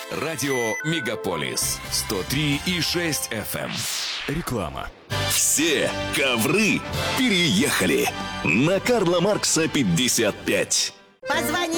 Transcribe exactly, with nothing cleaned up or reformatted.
Радио Мегаполис сто три и шесть эф эм. Реклама. Все ковры переехали на Карла Маркса пятьдесят пять. Позвони